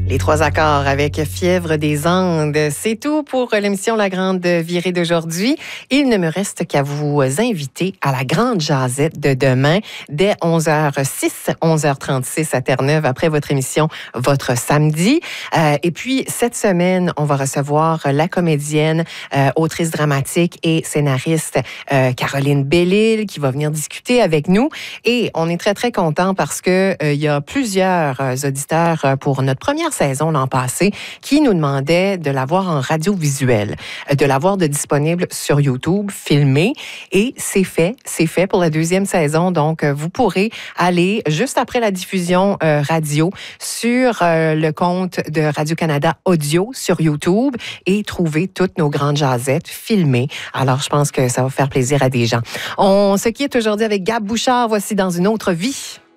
Les trois accords avec Fièvre des Andes. C'est tout pour l'émission La Grande Virée d'aujourd'hui. Il ne me reste qu'à vous inviter à la Grande Jazette de demain dès 11h06, 11h36 à Terre-Neuve après votre émission Votre Samedi. Et puis, cette semaine, on va recevoir la comédienne, autrice dramatique et scénariste Caroline Bellil qui va venir discuter avec nous. Et on est très, très content parce que il y a plusieurs auditeurs pour notre première saison l'an passé qui nous demandaient de la voir en radiovisuel, de la voir disponible sur YouTube, filmée. Et c'est fait pour la deuxième saison. Donc, vous pourrez aller juste après la diffusion radio sur le compte de Radio-Canada Audio sur YouTube et trouver toutes nos grandes jazettes filmées. Alors, je pense que ça va faire plaisir à des gens. On se quitte aujourd'hui avec Gab Bouchard. Voici Dans une autre vie.